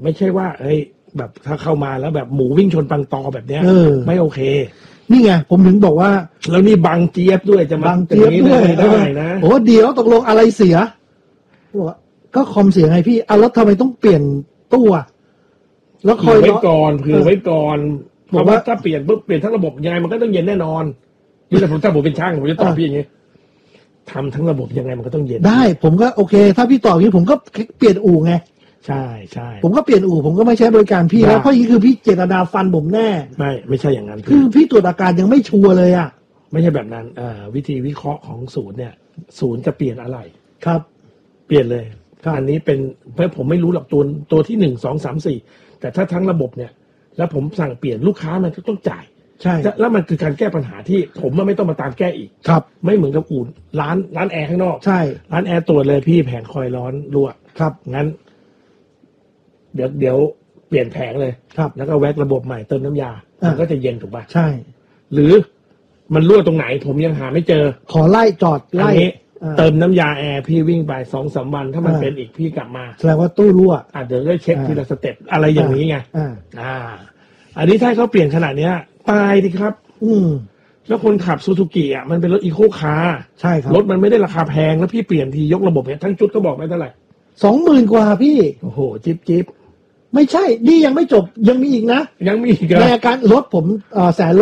ไม่ใช่ว่าเฮ้ยแบบถ้าเข้ามาแล้วแบบหมูวิ่งชนปังตอแบบเนี้ยไม่โอเคนี่ไงผมถึงบอกว่าแล้วนี่บังเจี๊ยบด้วยจะมาบังเจี๊ยบด้วยได้นะโอ้เดี๋ยวตกลงอะไรเสียบอกว่าก็คอมเสียไงพี่แล้วทำไมต้องเปลี่ยนตู้แล้วคอยไว้ก่อนเผื่อไว้ก่อนเพราะว่าถ้าเปลี่ยนปุ๊บเปลี่ยนทั้งระบบยังไงมันก็ต้องเย็นแน่นอนนี่ถ้าผมเป็นช่างผมจะตอบพี่อย่างนี้ทำทั้งระบบยังไงมันก็ต้องเย็นได้ผมก็โอเคถ้าพี่ตอบอย่างนี้ผมก็เปลี่ยนอู่ไงใช่ใช่ผมก็เปลี่ยนอู่ผมก็ไม่ใช้บริการพี่แล้วเพราะนี่คือพี่เจตนาฟันผมแน่ไม่ใช่อย่างนั้นคือพี่ตรวจอาการยังไม่ชัวร์เลยอ่ะไม่ใช่แบบนั้นวิธีวิเคราะห์ของศูนย์เนี่ยศูนย์จะเปลี่ยนอะไรครับเปลี่ยนเลยอันนี้เป็นเพราะผมไม่รู้หรอกตัวที่1 2 3 4แต่ถ้าทั้งระบบเนี่ยแล้วผมสั่งเปลี่ยนลูกค้ามันก็ต้องจ่ายใช่แล้วมันคือการแก้ปัญหาที่ผมไม่ต้องมาตามแก้อีกครับไม่เหมือนกับอู่ร้านแอร์ข้างนอกใช่ร้านแอร์ตรวจเลยพี่แผงคอยร้อนรั่วครับงั้นเดี๋ยวเปลี่ยนแผงเลยครับแล้วก็แว็กระบบใหม่เติมน้ำยามันก็จะเย็นถูกป่ะใช่หรือมันรั่วตรงไหนผมยังหาไม่เจอขอไล่จอดไล่เติมน้ำยาแอร์พี่วิ่งไป2-3 วันถ้ามันเป็นอีกพี่กลับมาแสดงว่าตู้รั่วเดี๋ยวได้เช็คทีละสเต็ปอะไรอย่างนี้ไงอันนี้ถ้าเขาเปลี่ยนขนาดเนี้ยตายดิครับแล้วคนขับซูซูกิมันเป็นรถอีโคคาร์ใช่ครับรถมันไม่ได้ราคาแพงแล้วพี่เปลี่ยนทียกระบบเนี่ยทั้งชุดก็บอกไม่เท่าไหร่ 20,000 กว่าพี่โอ้โหจิ๊บไม่ใช่นี่ยังไม่จบยังมีอีกนะยังมีอีกในอาการรถผม100,000 โล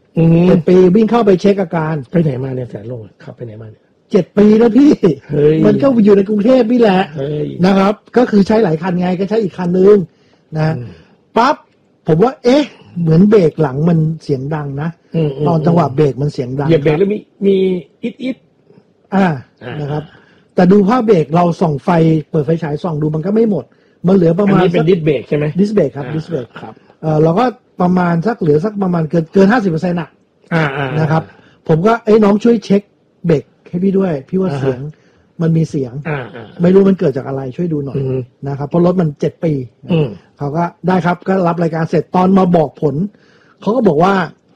7 ปีวิ่งเข้าไปเช็คอาการไปไหนมาเนี่ย100,000 โลขับไปไหนมาเนี่ย 7 ปีแล้วพี่มันก็อยู่ในกรุงเทพนี่แหละนะครับก็คือใช้หลายคันไงก็ใช้อีกคันนึงนะปั๊บผมว่าเหมือนเบรกหลังมันเสียงดังนะตอนจังหวะเบรกมันเสียงดังเหยียบเบรกแล้วมีอิดนะครับแต่ดูภาพเบรกเราส่องไฟเปิดไฟฉายส่องดูมันก็ไม่หมดมันเหลือประมาณอันนี้เป็นดิสเบรกใช่ไหมดิสเบรกครับดิสเบรกครับเราก็ประมาณเหลือสักประมาณเกิน 50% นะครับผมก็น้องช่วยเช็คเบรกให้พี่ด้วยพี่ว่าเสียงมันมีเสียงไม่รู้มันเกิดจากอะไรช่วยดูหน่อยนะครับเพราะรถมัน7 ปีเขาก็ได้ครับก็รับรายการเสร็จตอนมาบอกผลเขาก็บอกว่า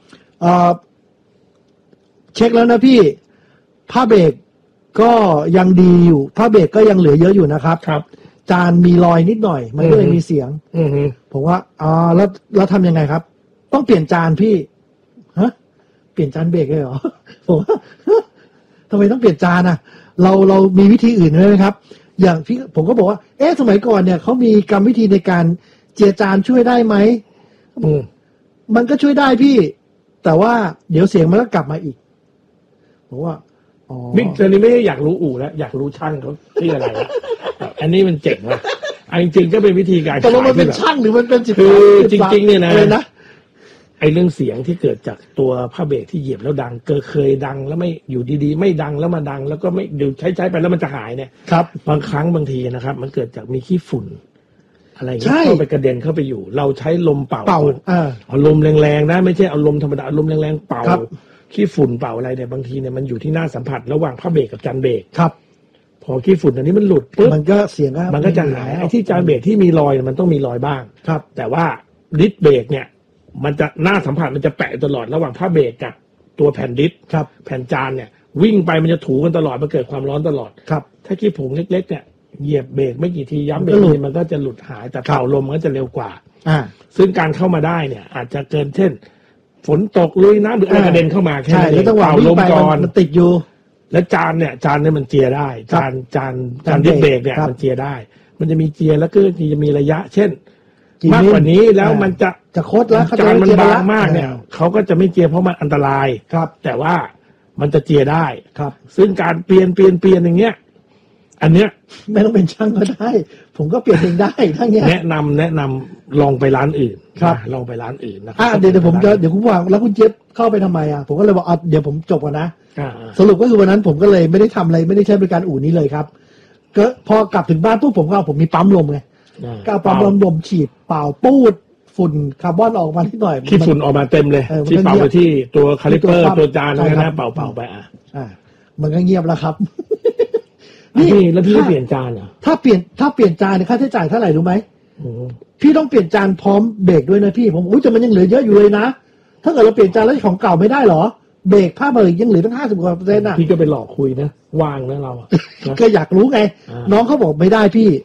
เช็คแล้วนะพี่ผ้าเบรกก็ยังดีอยู่ผ้าเบรกก็ยังเหลือเยอะอยู่นะครับจานมีรอยนิดหน่อยมันก็เลยมีเสียงผมว่าแล้วทำยังไงครับต้องเปลี่ยนจานพี่เปลี่ยนจานเบรกเลยเหรอผมว่าทำไมต้องเปลี่ยนจานเรามีวิธีอื่นไหมครับอย่างพี่ผมก็บอกว่าสมัยก่อนเนี่ยเขามีกรรมวิธีในการเจียจานช่วยได้ไหมมันก็ช่วยได้พี่แต่ว่าเดี๋ยวเสียงมันก็กลับมาอีกผมว่าบิ๊กตอนนี้ไม่ได้อยากรู้อู่แล้วอยากรู้ช่างเขาที่อะไรแล้วอันนี้มันเจ๋งว่ะจริงๆก็เป็นวิธีการแต่มันเป็นช่างหรือมันเป็นจิตจริงๆเนี่ยนะไอ้เรื่องเสียงที่เกิดจากตัวผ้าเบรกที่เหยียบแล้วดังเคยดังแล้วไม่อยู่ดีๆไม่ดังแล้วมาดังแล้วก็ไม่เดี๋ยวใช้ไปแล้วมันจะหายเนี่ยครับบางครั้งบางทีนะครับมันเกิดจากมีขี้ฝุ่นอะไรเงี้ยเข้าไปกระเด็นเข้าไปอยู่เราใช้ลมเป่าเอาลมแรงๆนะไม่ใช่เอาลมธรรมดาลมแรงๆเป่าขี้ฝุ่นเป่าอะไรเนี่ยบางทีเนี่ยมันอยู่ที่หน้าสัมผัสระหว่างผ้าเบรกกับจานเบรกครับพอขี้ฝุ่นอันนี้มันหลุดปุ๊บมันก็เสียงมันก็จะหายไอ้ที่จานเบรกที่มีรอยมันต้องมีรอยบ้างครับแต่ว่าดิสเบรกเนี่ยมันจะหน้าสัมผัสมันจะแปะตลอดระหว่างผ้าเบรกกับตัวแผ่นดิสแผ่นจานเนี่ยวิ่งไปมันจะถูกันตลอดมันเกิดความร้อนตลอดครับถ้าขี้ผงเล็กๆเนี่ยเหยียบเบรกไม่กี่ทีย้ำเบรกมันก็จะหลุดหายแต่เป่าลมมันก็จะเร็วกว่าซึ่งการเข้ามาได้เนี่ยอาจจะเกินเช่นฝนตกลุยน้ำหรืออะไรกระเด็นเข้ามาแค่นั้นเองเป่าลมก่อนมันติดอยู่แล้วจานเนี่ยมันเจียได้จานดิสเบรกเนี่ยมันเจียได้มันจะมีเจียแล้วก็จะมีระยะเช่นมากกว่านี้แล้วมันจะโคตรแล้วจานมันบางมากเนี่ยเขาก็จะไม่เจียเพราะมันอันตรายครับแต่ว่ามันจะเจียได้ครับซึ่งการเปลี่ยนอย่างเงี้ยอันเนี้ยไม่ต้องเป็นช่างก็ได้ผมก็เปลี่ยนเองได้ทั้งเนี้ยแนะนำลองไปร้านอื่นลองไปร้านอื่นนะครับเดี๋ยวผมจะเดี๋ยวคุณวางแล้วคุณเจี๊ยบเข้าไปทำไมผมก็เลยบอกเดี๋ยวผมจบก่อนนะสรุปก็คือวันนั้นผมก็เลยไม่ได้ทำอะไรไม่ได้ใช้บริการอู่นี้เลยครับก็พอกลับถึงบ้านปุ๊บผมมีปั๊มลมไงก็ปั๊มลมฉีดเป่าปูดฝุ่นคาร์บอนออกมานิดหน่อยขี้ฝุ่นออกมาเต็มเลยที่เป่าไปที่ตัวคาลิเปอร์ตัวจานนะเป่าไปมันก็เงียบแล้วครับนี่แล้วพี่เปลี่ยนจานเหรอถ้าเปลี่ยนจานเนี่ยค่าใช้จ่ายเท่าไหร่รู้ไหมพี่ต้องเปลี่ยนจานพร้อมเบรกด้วยนะพี่ผมแต่มันยังเหลือเยอะอยู่เลยนะถ้าเกิดเราเปลี่ยนจานแล้วของเก่าไม่ได้หรอเบรกผ้าเบรกยังเหลือตั้ง50% พี่ก็ไปหลอกคุยนะว่างนะเราก็อยากรู้ไงน้องเขาบอกไม่ได้พี่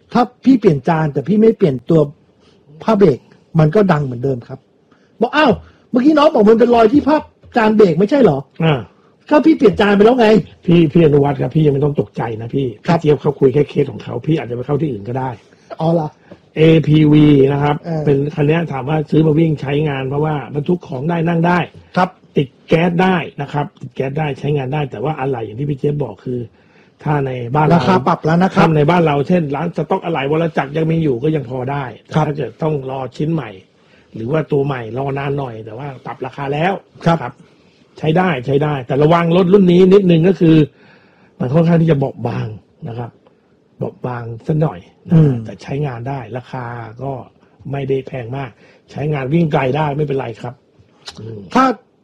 ถ้าพี่เปลี่ยนจานแต่พี่ไม่เปลี่ยนตัวผ้าเบรกมันก็ดังเหมือนเดิมครับบอกอ้าวเมื่อกี้น้องบอกมันเป็นรอยที่ผ้าจานเบรกไม่ใช่เหรอก็พี่เปลี่ยนจานไปแล้วไงพี่อนุวัฒน์ครับพี่ยังไม่ต้องตกใจนะพี่เจี๊ยบเขาคุยแค่เคสของเขาพี่อาจจะไปเข้าที่อื่นก็ได้อ๋อเหรอ APV นะครับเป็นคันนี้ถามว่าซื้อมาวิ่งใช้งานเพราะว่าบรรทุกของได้นั่งได้ครับติดแก๊สได้นะครับติดแก๊สได้ใช้งานได้แต่ว่าอะไรอย่างที่พี่เจี๊ยบบอกคือถ้าในบ้านเราราคาปรับแล้วนะครับในบ้านเราเช่นร้านสต็อกอะไหล่วรจักรยังมีอยู่ก็ยังพอได้ถ้าเกิดต้องรอชิ้นใหม่หรือว่าตัวใหม่รอนานหน่อยแต่ว่าปรับราคาแล้วครับใช้ได้แต่ระวังรถรุ่นนี้นิดนึงก็คือมันค่อนข้างที่จะเบาบางนะครับเบาบางสักหน่อยแต่ใช้งานได้ราคาก็ไม่ได้แพงมากใช้งานวิ่งไกลได้ไม่เป็นไรครับถ้า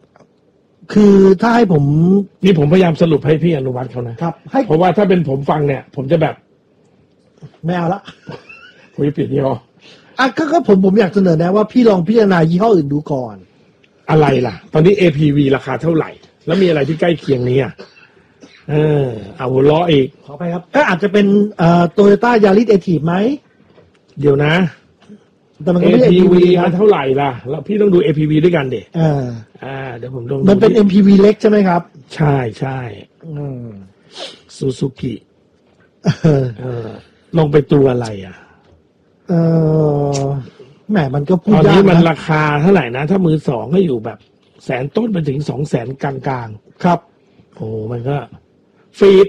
ให้ผมนี่ผมพยายามสรุปให้พี่อนุวัฒน์เขานะครับเพราะว่าถ้าเป็นผมฟังเนี่ยผมจะแบบไม่เอาละผมจะเปลี่ยนยี่ห้อก็ผมอยากเสนอนะว่าพี่ลองพิจารณายี่ห้ออื่นดูก่อนอะไรล่ะตอนนี้ APV ราคาเท่าไหร่แล้วมีอะไรที่ใกล้เคียงนี้เอาหัวล้ออีกขอไปครับก็อาจจะเป็นToyota Yaris Active ไหมเดี๋ยวนะแต่มัน APV มันเท่าไหร่ล่ะแล้วพี่ต้องดู APV ด้วยกันเด็เดี๋ยวผมลองมันเป็น MPV เล็กใช่ไหมครับใช่ซูซูกิลงไปตัวอะไรแหมมันก็พูดยากนะตอนนี้มันราคาเท่าไหร่นะถ้ามือสองก็อยู่แบบแสนต้นไปถึง200,000กลางๆครับโอ้มันก็ฟีด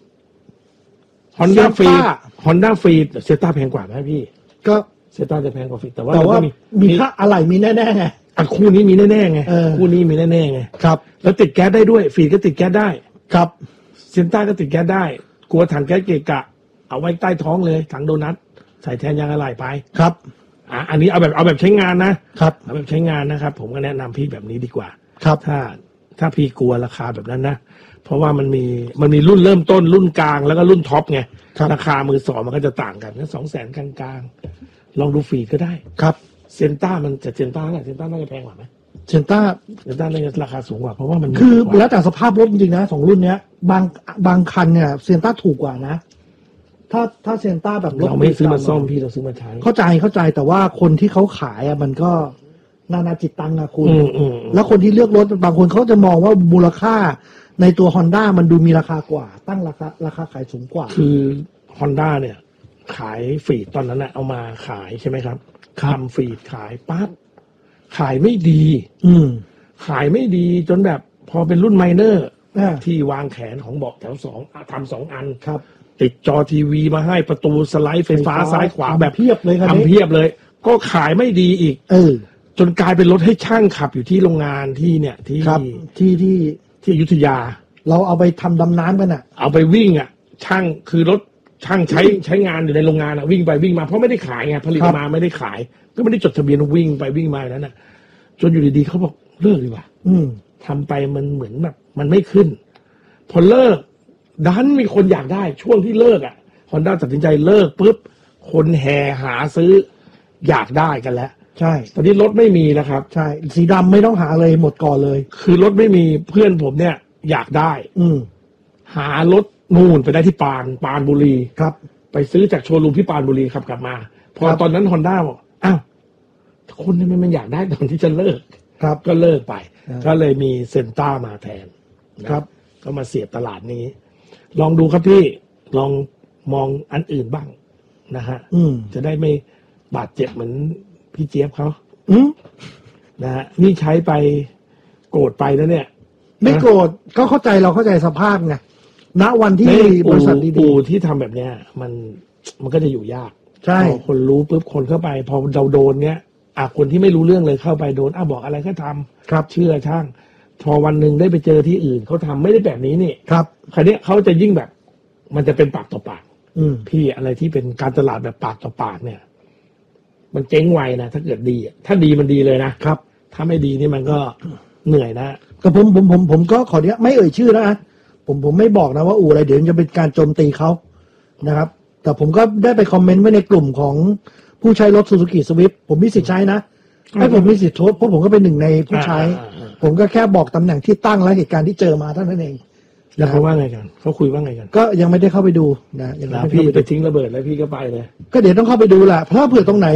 Honda ฟีดเซต้าแพงกว่าไหมพี่ก็เซต้าจะแพงกว่าฟีดแต่ว่ามีค่าอะไรมีแน่ๆไงคู่นี้มีแน่ๆไงคู่นี้มีแน่ๆไงครับแล้วติดแก๊สได้ด้วยฟีดก็ติดแก๊สได้ครับเซต้าก็ติดแก๊สได้กลัวถังแก๊สเกะกะเอาไว้ใต้ท้องเลยถังโดนัทใส่แทนยางอะไหล่ไปครับอันนี้เอาแบบใช้งานนะครับเอาแบบใช้งานนะครับผมก็แนะนำพี่แบบนี้ดีกว่าครับถ้าพี่กลัวราคาแบบนั้นนะเพราะว่ามันมีรุ่นเริ่มต้นรุ่นกลางแล้วก็รุ่นท็อปไงราคามือสองมันก็จะต่างกัน200,000กลางๆลองดูฟีดก็ได้ครับเซนต้ามันจะเซนต้าน่าจะแพงกว่าไหมเซนต้าน่าจะราคาสูงกว่าเพราะว่ามันคือแล้วแต่สภาพรถจริงๆนะ2รุ่นเนี้ยบางคันเนี่ยเซนต้าถูกกว่านะถ้าเซนต้าแบบเราไม่ซื้อมาซ่อมพี่เราซื้อมาใช้เข้าใจแต่ว่าคนที่เขาขายมันก็นานาจิตตังนะคุณแล้วคนที่เลือกรถบางคนเขาจะมองว่ามูลค่าในตัว Honda มันดูมีราคากว่าตั้งราคาขายสูงกว่าคือ Honda เนี่ยขายฟีดตอนนั้นเอามาขายใช่ไหมครับทำฟีดขายปั๊บขายไม่ดีขายไม่ดีจนแบบพอเป็นรุ่นไมเนอร์ที่วางแขนของเบาะแถว2ทำ2อันครับติดจอทีวีมาให้ประตูสไลด์ไฟฟ้าซ้ายขวาแบบเพียบเลยครับทำเพียบเลยก็ขายไม่ดีอีกจนกลายเป็นรถให้ช่างขับอยู่ที่โรงงานที่เนี่ยที่อยุธยาเราเอาไปทำดำน้ำกันเอาไปวิ่งช่างคือรถช่างใช้งานอยู่ในโรงงานวิ่งไปวิ่งมาเพราะไม่ได้ขายไงผลิตมาไม่ได้ขายก็ไม่ได้จดทะเบียนวิ่งไปวิ่งมาอย่างนั้นจนอยู่ดีๆเขาบอกเลิกดีกว่าทำไปมันเหมือนแบบมันไม่ขึ้นพอเลิกดันมีคนอยากได้ช่วงที่เลิกHonda ตัดสินใจเลิกปุ๊บคนแห่หาซื้ออยากได้กันแล้วใช่ตอนนี้รถไม่มีนะครับใช่สีดำไม่ต้องหาเลยหมดก่อนเลยคือรถไม่มีเพื่อนผมเนี่ยอยากได้หารถนู่นไปได้ที่ปานบุรีครับไปซื้อจากโชว์รูมที่ปานบุรีขับกลับมาพอตอนนั้น Honda บอกอ้าวคนทำไมมันอยากได้ตอนที่จะเลิกครับก็เลิกไปก็เลยมีเซนต้ามาแทนครับก็มาเสียบตลาดนี้ลองดูครับพี่ลองมองอันอื่นบ้างนะฮะจะได้ไม่บาดเจ็บเหมือนพี่เจี๊ยบเขานะฮะนี่ใช้ไปโกรธไปนะเนี่ยไม่โกรธก็เข้าใจเราเข้าใจสภาพไงณวันที่บริษัทดีๆที่ทำแบบเนี้ยมันก็จะอยู่ยากใช่คนรู้ปุ๊บคนเข้าไปพอเราโดนเนี้ยคนที่ไม่รู้เรื่องเลยเข้าไปโดนบอกอะไรก็ทำครับเชื่อช่างพอวันหนึ่งได้ไปเจอที่อื่นเขาทำไม่ได้แบบนี้นี่ครับคราวนี้เขาจะยิ่งแบบมันจะเป็นปากต่อปากพี่อะไรที่เป็นการตลาดแบบปากต่อปากเนี่ยมันเจ๊งไวนะถ้าเกิดดีถ้าดีมันดีเลยนะครับถ้าไม่ดีนี่มันก็เหนื่อยนะก็ผมก็ขอเนี้ยไม่เอ่ยชื่อนะผมไม่บอกนะว่าอะไรเดี๋ยวจะเป็นการโจมตีเขานะครับแต่ผมก็ได้ไปคอมเมนต์ไว้ในกลุ่มของผู้ใช้รถ Suzuki Swift ผมมีสิทธิ์ใช้นะให้ผมมีสิทธิ์โทษเพราะผมก็เป็นหนึ่งในผู้ใช้ผมก็แค่บอกตำแหน่งที่ตั้งและเหตุการณ์ที่เจอมาเท่านั้นเองแล้วเขาว่าไงกันเขาคุยว่าไงกันก็ยังไม่ได้เข้าไปดูนะยังไม่ได้พี่ไปทิ้งระเบิดแล้วพี่ก็ไปเลยก็เดี๋ยวต้องเข้าไปดูแหละเพราะเผื่อตรงไหน